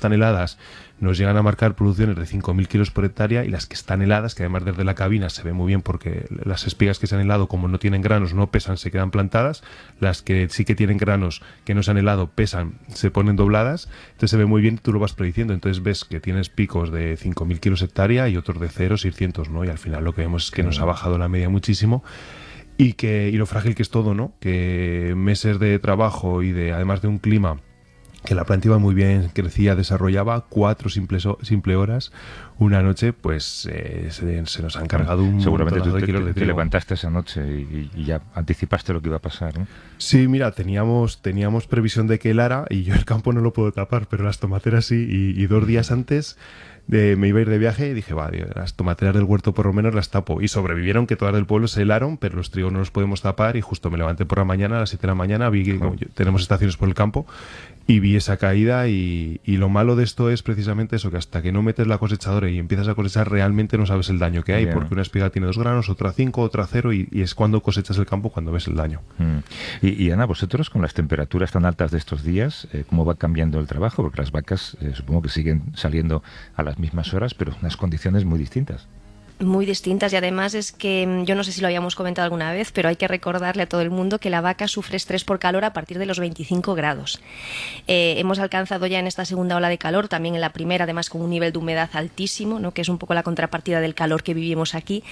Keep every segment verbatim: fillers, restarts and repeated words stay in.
están heladas nos llegan a marcar producciones de cinco mil kilos por hectárea, y las que están heladas, que además desde la cabina se ve muy bien porque las espigas que se han helado, como no tienen granos, no pesan, se quedan plantadas. Las que sí que tienen granos, que no se han helado, pesan, se ponen dobladas. Entonces se ve muy bien, tú lo vas prediciendo. Entonces ves que tienes picos de cinco mil kilos hectárea y otros de cero, seiscientos, ¿no? Y al final lo que vemos es que nos ha bajado la media muchísimo. Y, que, y lo frágil que es todo, ¿no? Que meses de trabajo y de, además de un clima que la planta iba muy bien, crecía, desarrollaba, cuatro simples simple horas, una noche, pues eh, se, se nos han cargado un Seguramente tú de te, kilos de te, trigo. te levantaste esa noche y, y ya anticipaste lo que iba a pasar, ¿no? Sí, mira, teníamos teníamos previsión de que helara, y yo el campo no lo puedo tapar, pero las tomateras sí, y, y dos días antes de, me iba a ir de viaje y dije, va, las tomateras del huerto por lo menos las tapo. Y sobrevivieron, que todas del pueblo se helaron, pero los trigos no los podemos tapar, y justo me levanté por la mañana, a las siete de la mañana, vi que como yo, tenemos estaciones por el campo, y vi esa caída, y, y lo malo de esto es precisamente eso, que hasta que no metes la cosechadora y empiezas a cosechar realmente no sabes el daño que hay. Bien. Porque una espiga tiene dos granos, otra cinco, otra cero, y, y es cuando cosechas el campo cuando ves el daño. Mm. Y, y Ana, vosotros con las temperaturas tan altas de estos días, eh, ¿cómo va cambiando el trabajo? Porque las vacas eh, supongo que siguen saliendo a las mismas horas, pero unas condiciones muy distintas. Muy distintas, y además es que yo no sé si lo habíamos comentado alguna vez, pero hay que recordarle a todo el mundo que la vaca sufre estrés por calor a partir de los veinticinco grados. Eh, hemos alcanzado ya en esta segunda ola de calor, también en la primera, además con un nivel de humedad altísimo, ¿no? Que es un poco la contrapartida del calor que vivimos aquí,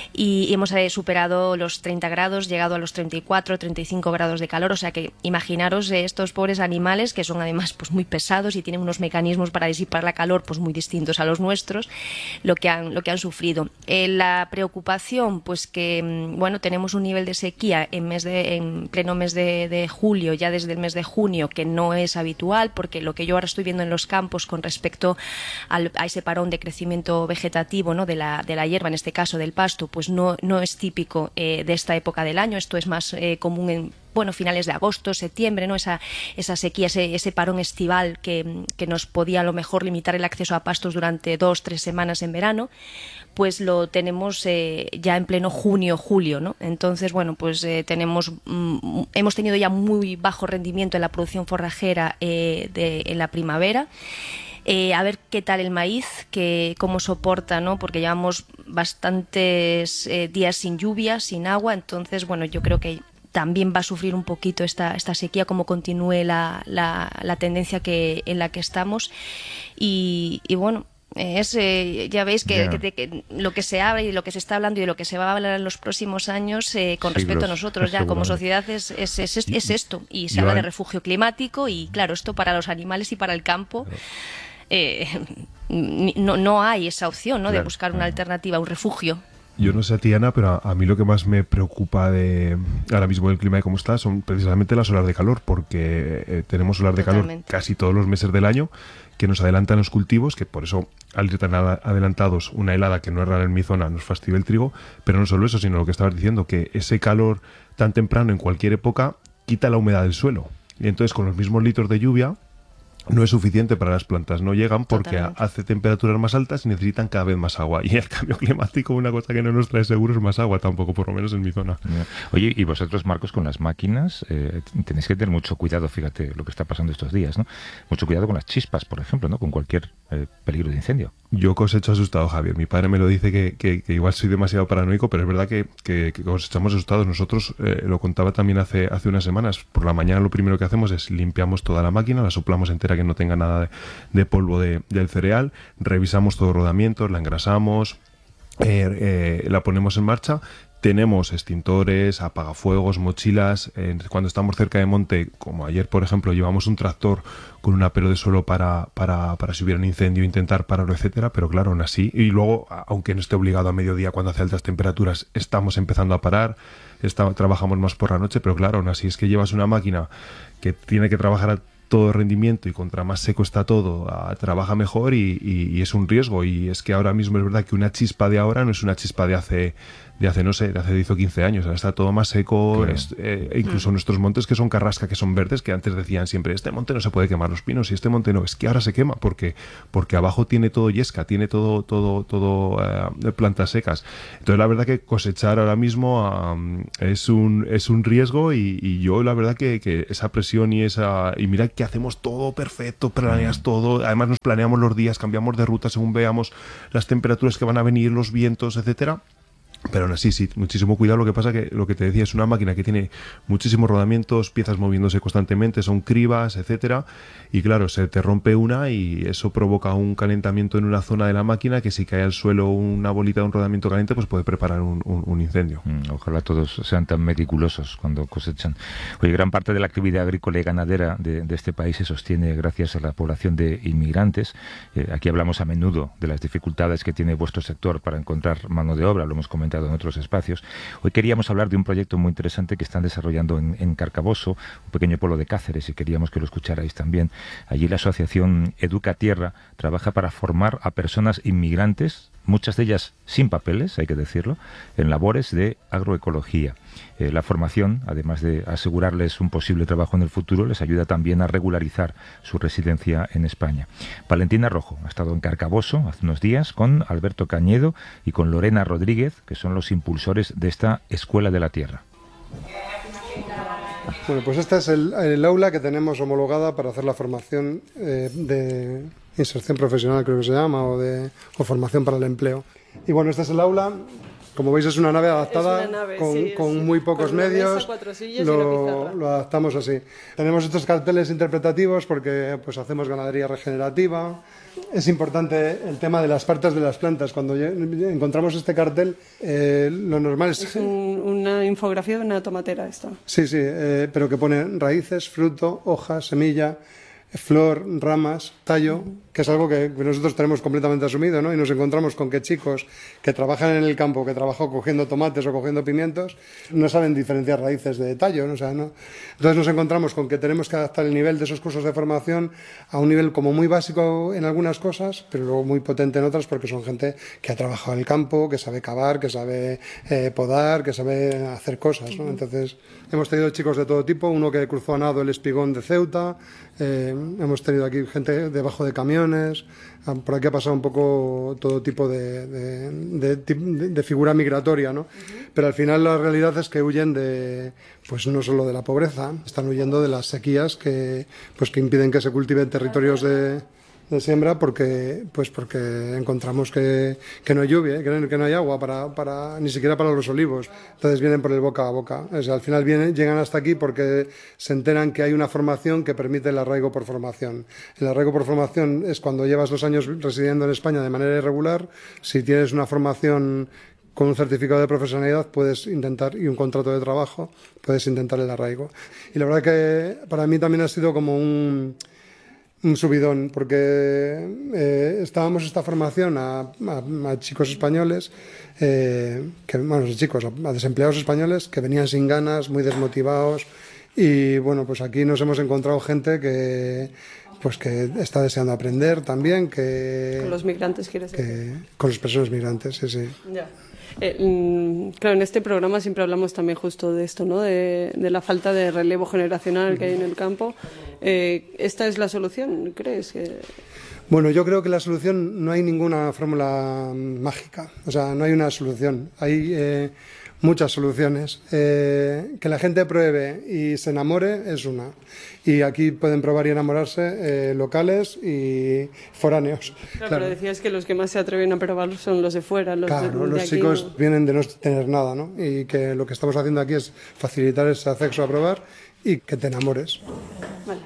y hemos eh, superado los treinta grados, llegado a los treinta y cuatro, treinta y cinco grados de calor. O sea que imaginaros eh, estos pobres animales, que son además pues muy pesados y tienen unos mecanismos para disipar la calor pues muy distintos a los nuestros, lo que han, lo que han sufrido. Eh, la preocupación, pues que bueno, tenemos un nivel de sequía en, mes de, en pleno mes de, de julio, ya desde el mes de junio, que no es habitual, porque lo que yo ahora estoy viendo en los campos con respecto al, a ese parón de crecimiento vegetativo, ¿no? de, la, de la hierba, en este caso del pasto, pues no, no es típico eh, de esta época del año. Esto es más eh, común en bueno, finales de agosto, septiembre, ¿no? Esa, esa sequía, ese, ese parón estival que, que nos podía a lo mejor limitar el acceso a pastos durante dos, tres semanas en verano, pues lo tenemos eh, ya en pleno junio, julio, ¿no? Entonces, bueno, pues eh, tenemos, mm, hemos tenido ya muy bajo rendimiento en la producción forrajera eh, de, en la primavera. Eh, a ver qué tal el maíz, que cómo soporta, ¿no? Porque llevamos bastantes eh, días sin lluvia, sin agua, entonces, bueno, yo creo que también va a sufrir un poquito esta, esta sequía, como continúe la, la, la tendencia que, en la que estamos. Y, y bueno, es eh, ya veis que, yeah. que, que lo que se habla y lo que se está hablando y de lo que se va a hablar en los próximos años eh, con Siglos, respecto a nosotros ya como sociedad es, es, es, es, es esto. Y se Yo habla hay... de refugio climático, y claro, esto para los animales y para el campo... Eh, no, no hay esa opción, ¿no? Claro, de buscar una alternativa, un refugio. Yo no sé a ti, Ana, pero a, a mí lo que más me preocupa de ahora mismo del clima y cómo está son precisamente las olas de calor, porque eh, tenemos olas de Totalmente. calor casi todos los meses del año, que nos adelantan los cultivos, que por eso al ir tan adelantados una helada que no es rara en mi zona nos fastidia el trigo, pero no solo eso, sino lo que estabas diciendo, que ese calor tan temprano en cualquier época quita la humedad del suelo, y entonces con los mismos litros de lluvia no es suficiente para las plantas, no llegan porque Totalmente. hace temperaturas más altas y necesitan cada vez más agua. Y el cambio climático, una cosa que no nos trae seguro es más agua tampoco, por lo menos en mi zona. Oye, y vosotros, Marcos, con las máquinas eh, tenéis que tener mucho cuidado, fíjate lo que está pasando estos días, ¿no? Mucho cuidado con las chispas, por ejemplo, ¿no? Con cualquier eh, peligro de incendio. Yo cosecho asustado, Javier. Mi padre me lo dice que, que, que igual soy demasiado paranoico, pero es verdad que, que, que cosechamos asustados. Nosotros, eh, lo contaba también hace, hace unas semanas, por la mañana lo primero que hacemos es limpiamos toda la máquina, la soplamos entera que no tenga nada de, de polvo de, del cereal, revisamos todos los rodamientos, la engrasamos, eh, eh, la ponemos en marcha. Tenemos extintores, apagafuegos, mochilas. Eh, cuando estamos cerca de monte, como ayer, por ejemplo, llevamos un tractor con un apero de suelo para, para, para si hubiera un incendio, intentar pararlo, etcétera. Pero claro, aún así, y luego, aunque no esté obligado a mediodía cuando hace altas temperaturas, estamos empezando a parar, está, trabajamos más por la noche, pero claro, aún así es que llevas una máquina que tiene que trabajar a todo rendimiento y contra más seco está todo, a, trabaja mejor y, y, y es un riesgo. Y es que ahora mismo es verdad que una chispa de ahora no es una chispa de hace de hace, no sé, de hace diez o quince años. Ahora está todo más seco, claro. es, eh, incluso mm. nuestros montes que son carrasca, que son verdes, que antes decían siempre, este monte no se puede quemar los pinos, y este monte no, es que ahora se quema, porque, porque abajo tiene todo yesca, tiene todo, todo, todo uh, plantas secas. Entonces la verdad que cosechar ahora mismo um, es un, es un riesgo, y, y yo la verdad que, que esa presión y esa, y mira que hacemos todo perfecto, planeas mm. todo, además nos planeamos los días, cambiamos de ruta según veamos las temperaturas que van a venir, los vientos, etcétera. Pero aún así, sí, muchísimo cuidado. Lo que pasa que lo que te decía es una máquina que tiene muchísimos rodamientos, piezas moviéndose constantemente, son cribas, etcétera. Y claro, se te rompe una y eso provoca un calentamiento en una zona de la máquina que si cae al suelo una bolita de un rodamiento caliente, pues puede preparar un, un, un incendio. Mm, ojalá todos sean tan meticulosos cuando cosechan. Oye, gran parte de la actividad agrícola y ganadera de, de este país se sostiene gracias a la población de inmigrantes. Eh, aquí hablamos a menudo de las dificultades que tiene vuestro sector para encontrar mano de obra, lo hemos comentado en otros espacios. Hoy queríamos hablar de un proyecto muy interesante que están desarrollando en, en Carcaboso, un pequeño pueblo de Cáceres, y queríamos que lo escucharais también. Allí la asociación Educa Tierra trabaja para formar a personas inmigrantes, muchas de ellas sin papeles, hay que decirlo, en labores de agroecología. Eh, la formación, además de asegurarles un posible trabajo en el futuro, les ayuda también a regularizar su residencia en España. Valentina Rojo ha estado en Carcaboso hace unos días con Alberto Cañedo y con Lorena Rodríguez, que son los impulsores de esta Escuela de la Tierra. Bueno, pues esta es el, el aula que tenemos homologada para hacer la formación eh, de inserción profesional, creo que se llama, o de o formación para el empleo. Y bueno, esta es el aula. Como veis, es una nave adaptada, es una nave, con, sí, con sí. muy pocos con medios, mesa, cuatro sillas lo, y lo adaptamos así. Tenemos estos carteles interpretativos porque pues hacemos ganadería regenerativa. Es importante el tema de las partes de las plantas. Cuando encontramos este cartel, eh, lo normal es... Es un, una infografía de una tomatera esta. Sí, sí, eh, pero que pone raíces, fruto, hoja, semilla, flor, ramas, tallo, que es algo que nosotros tenemos completamente asumido, ¿no? Y nos encontramos con que chicos que trabajan en el campo, que trabajan cogiendo tomates o cogiendo pimientos, no saben diferenciar raíces de tallo, ¿no? O sea, ¿no? Entonces nos encontramos con que tenemos que adaptar el nivel de esos cursos de formación a un nivel como muy básico en algunas cosas, pero luego muy potente en otras, porque son gente que ha trabajado en el campo, que sabe cavar, que sabe eh, podar, que sabe hacer cosas, ¿no? Entonces hemos tenido chicos de todo tipo, uno que cruzó a nado el Espigón de Ceuta, eh, hemos tenido aquí gente debajo de camiones, por aquí ha pasado un poco todo tipo de, de, de, de, de figura migratoria, ¿no? Uh-huh. Pero al final la realidad es que huyen de, pues no solo de la pobreza, están huyendo de las sequías que, pues que impiden que se cultiven territorios de, de siembra, porque, pues porque encontramos que, que no hay lluvia, que no, que no hay agua para, para, ni siquiera para los olivos. Entonces vienen por el boca a boca. O sea, al final vienen, llegan hasta aquí porque se enteran que hay una formación que permite el arraigo por formación. El arraigo por formación es cuando llevas dos años residiendo en España de manera irregular. Si tienes una formación con un certificado de profesionalidad, puedes intentar, y un contrato de trabajo, puedes intentar el arraigo. Y la verdad que para mí también ha sido como un... un subidón, porque eh, estábamos esta formación a, a, a chicos españoles, eh, que, bueno, chicos, a desempleados españoles que venían sin ganas, muy desmotivados, y bueno, pues aquí nos hemos encontrado gente que pues que está deseando aprender también, que... Con los migrantes, ¿quieres decir? Que, con las personas migrantes, sí, sí. Ya. Eh, claro, en este programa siempre hablamos también justo de esto, ¿no? De, de la falta de relevo generacional que hay en el campo. Eh, ¿Esta es la solución, crees? Que... Bueno, yo creo que la solución, no hay ninguna fórmula mágica, o sea, no hay una solución. Hay eh, muchas soluciones. Eh, que la gente pruebe y se enamore es una. Y aquí pueden probar y enamorarse eh, locales y foráneos. Claro, claro, pero decías que los que más se atreven a probar son los de fuera. Los claro, de, de los aquí chicos no... vienen de no tener nada, ¿no? Y que lo que estamos haciendo aquí es facilitar ese acceso a probar y que te enamores. Vale.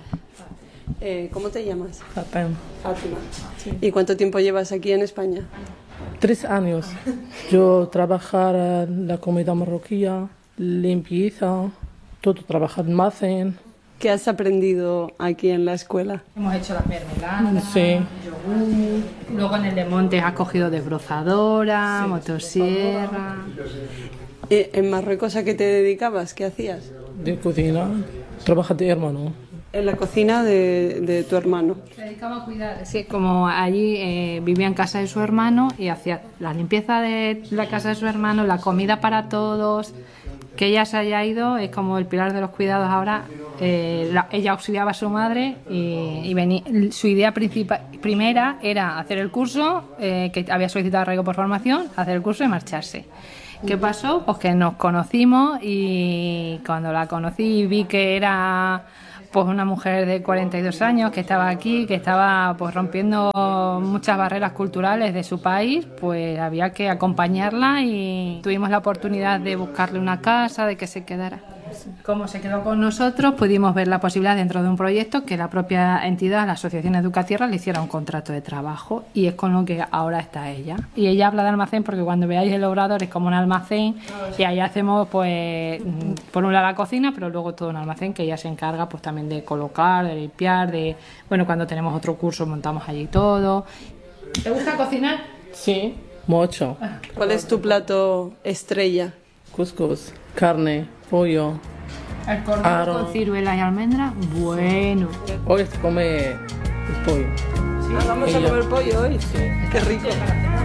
Eh, ¿Cómo te llamas? Fátima. Fátima. Sí. ¿Y cuánto tiempo llevas aquí en España? Tres años. Yo trabajar en la comida marroquí, limpieza, todo trabajar en almacén. ¿Qué has aprendido aquí en la escuela? Hemos hecho las mermeladas, sí. yogur, luego en el de Montes has cogido desbrozadora, sí, motosierra. ¿En Marruecos a qué te dedicabas? ¿Qué hacías? De cocina, trabajo de hermano. En la cocina de, de tu hermano. Se dedicaba a cuidar, sí, como allí eh, vivía en casa de su hermano y hacía la limpieza de la casa de su hermano, la comida para todos. Que ella se haya ido es como el pilar de los cuidados ahora. Eh, la, ella auxiliaba a su madre y, y venía, su idea principal, primera era hacer el curso, eh, que había solicitado arraigo por formación, hacer el curso y marcharse. ¿Qué pasó? Pues que nos conocimos y cuando la conocí y vi que era pues una mujer de cuarenta y dos años que estaba aquí, que estaba pues rompiendo muchas barreras culturales de su país, pues había que acompañarla y tuvimos la oportunidad de buscarle una casa, de que se quedara. Como se quedó con nosotros, pudimos ver la posibilidad dentro de un proyecto que la propia entidad, la Asociación Educatierra, le hiciera un contrato de trabajo y es con lo que ahora está ella. Y ella habla de almacén porque cuando veáis el obrador es como un almacén y ahí hacemos pues por un lado la cocina, pero luego todo un almacén que ella se encarga pues también de colocar, de limpiar, de bueno, cuando tenemos otro curso montamos allí todo. ¿Te gusta cocinar? Sí, mucho. ¿Cuál es tu plato estrella? Cuscús, carne, pollo. El cordero Aro. con ciruelas y almendras, bueno. Hoy se come el pollo. Ah, vamos a Ella. comer pollo hoy. Qué rico.